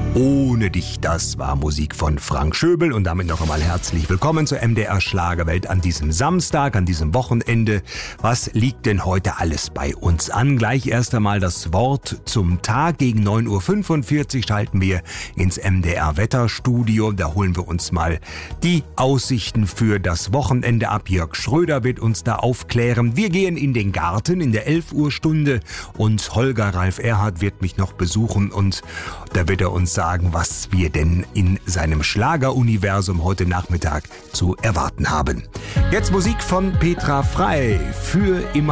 Ohne dich, das war Musik von Frank Schöbel und damit noch einmal herzlich willkommen zur MDR Schlagerwelt an diesem Samstag, an diesem Wochenende. Was liegt denn heute alles bei uns an? Gleich erst einmal das Wort zum Tag. Gegen 9.45 Uhr schalten wir ins MDR Wetterstudio. Da holen wir uns mal die Aussichten für das Wochenende ab. Jörg Schröder wird uns da aufklären. Wir gehen in den Garten in der 11 Uhr Stunde und Holger Ralf Erhardt wird mich noch besuchen und da wird er uns sagen, was wir denn in seinem Schlageruniversum heute Nachmittag zu erwarten haben. Jetzt Musik von Petra Frey für immer.